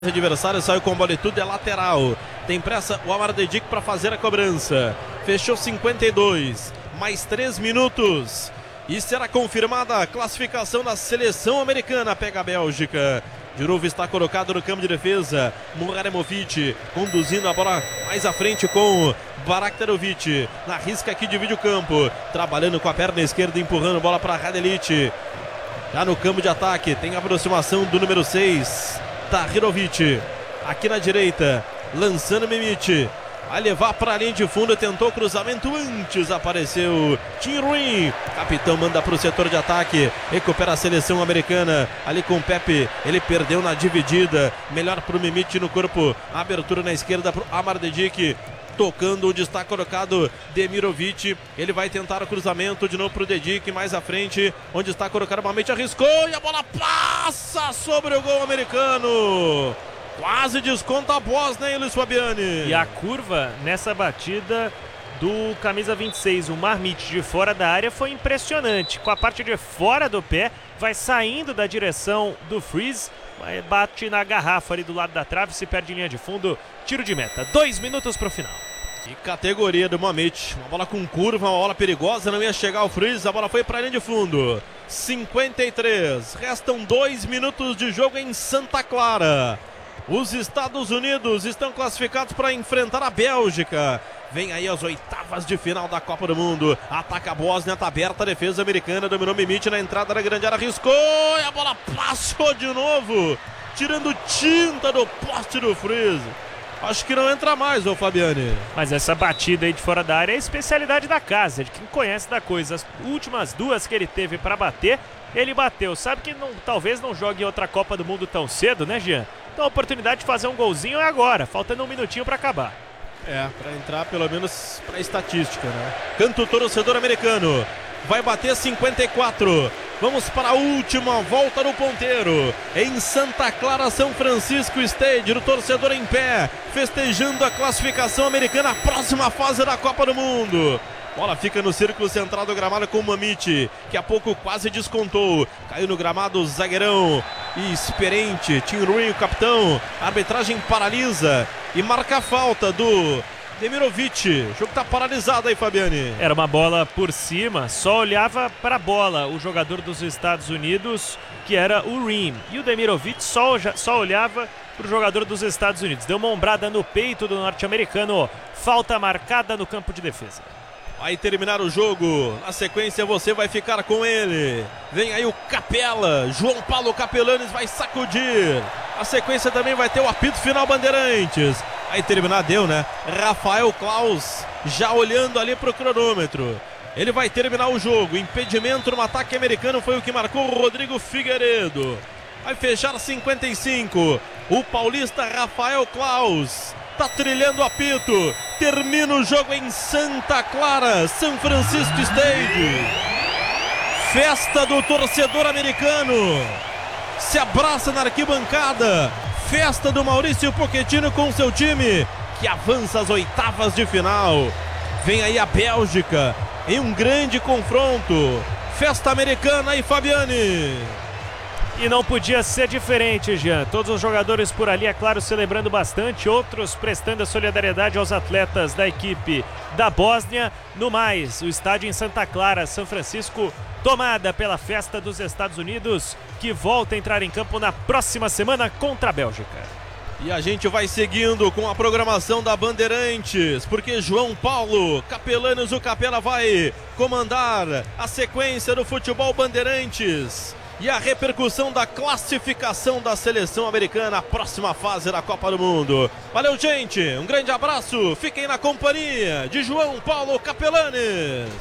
Adversário saiu com bola e tudo, é lateral. Tem pressa o Amar Dedic para fazer a cobrança. Fechou 52, mais 3 minutos. E será confirmada a classificação da seleção americana. Pega a Bélgica. De novo está colocado no campo de defesa Muraremovic, conduzindo a bola mais à frente com Baraktarovic. Na risca aqui divide o campo. Trabalhando com a perna esquerda, empurrando a bola para Radelic. Já no campo de ataque, tem a aproximação do número 6. Tahirovic, aqui na direita, lançando Mimic, vai levar para a linha de fundo, tentou cruzamento, antes apareceu Tim Ruin, capitão manda para o setor de ataque, recupera a seleção americana, ali com o Pepe, ele perdeu na dividida, melhor para o Mimic no corpo, abertura na esquerda para o Amar Dedic, tocando onde está colocado Demirovic, ele vai tentar o cruzamento de novo para o Dedic, mais à frente, onde está colocado Mamic, arriscou e a bola passa sobre o gol americano, quase desconta a Bósnia, hein, Luiz Fabiani? E a curva nessa batida do camisa 26, o Marmite, de fora da área, foi impressionante, com a parte de fora do pé, vai saindo da direção do Freeze, bate na garrafa ali do lado da trave, se perde em linha de fundo, tiro de meta, 2 minutos para o final. Que categoria do Mamic, uma bola com curva, uma bola perigosa, não ia chegar ao Freeze, a bola foi para a linha de fundo. 53, restam 2 minutos de jogo em Santa Clara. Os Estados Unidos estão classificados para enfrentar a Bélgica. Vem aí as oitavas de final da Copa do Mundo. Ataca a Bósnia, tá aberta a defesa americana. Dominou Mimic na entrada da grande área, arriscou e a bola passou de novo, tirando tinta do poste do Freeze. Acho que não entra mais, ô Fabiani. Mas essa batida aí de fora da área é a especialidade da casa, de quem conhece da coisa. As últimas 2 que ele teve para bater, ele bateu. Sabe que talvez não jogue outra Copa do Mundo tão cedo, né, Jean? Então a oportunidade de fazer um golzinho é agora, faltando 1 minutinho para acabar. Para entrar pelo menos para estatística, né? Canto o torcedor americano. Vai bater 54. Vamos para a última volta no ponteiro. Em Santa Clara, São Francisco Stadium. O torcedor em pé, festejando a classificação americana. A próxima fase da Copa do Mundo. Bola fica no círculo central do gramado com o Mamic, que há pouco quase descontou. Caiu no gramado o zagueirão experiente, Tim Ruin, o capitão. A arbitragem paralisa e marca a falta do Demirovic. O jogo tá paralisado aí, Fabiani. Era uma bola por cima, só olhava para a bola o jogador dos Estados Unidos, que era o Rim. E o Demirovic só olhava para o jogador dos Estados Unidos. Deu uma ombrada no peito do norte-americano. Falta marcada no campo de defesa. Vai terminar o jogo. Na sequência você vai ficar com ele. Vem aí o Capela. João Paulo Capelanes vai sacudir. A sequência também vai ter o apito final Bandeirantes. Aí terminar deu, né? Rafael Klaus já olhando ali pro cronômetro. Ele vai terminar o jogo. Impedimento no ataque americano foi o que marcou o Rodrigo Figueiredo. Vai fechar 55. O paulista Rafael Klaus tá trilhando o apito. Termina o jogo em Santa Clara, São Francisco Stadium. Festa do torcedor americano. Se abraça na arquibancada. Festa do Maurício Pochettino com seu time, que avança às oitavas de final. Vem aí a Bélgica em um grande confronto. Festa americana aí, Fabiani. E não podia ser diferente, Jean. Todos os jogadores por ali, é claro, celebrando bastante. Outros prestando a solidariedade aos atletas da equipe da Bósnia. No mais, o estádio em Santa Clara, São Francisco, tomada pela festa dos Estados Unidos, que volta a entrar em campo na próxima semana contra a Bélgica. E a gente vai seguindo com a programação da Bandeirantes, porque João Paulo Capelanes, o Capela, vai comandar a sequência do futebol Bandeirantes e a repercussão da classificação da seleção americana à próxima fase da Copa do Mundo. Valeu, gente, um grande abraço, fiquem na companhia de João Paulo Capelanes.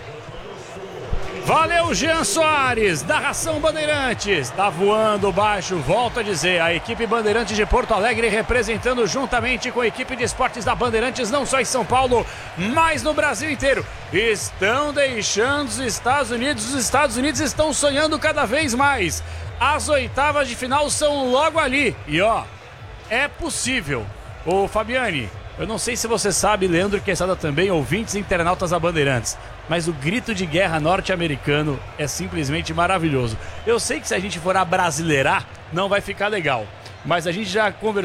Valeu, Jean Soares, narração Bandeirantes. Tá voando baixo, volto a dizer, a equipe Bandeirantes de Porto Alegre representando juntamente com a equipe de esportes da Bandeirantes, não só em São Paulo, mas no Brasil inteiro. Estão deixando os Estados Unidos estão sonhando cada vez mais. As oitavas de final são logo ali. E ó, é possível. Ô Fabiani, eu não sei se você sabe, Leandro Quesada também, ouvintes e internautas da Bandeirantes, mas o grito de guerra norte-americano é simplesmente maravilhoso. Eu sei que se a gente for abrasileirar, não vai ficar legal, mas a gente já conversou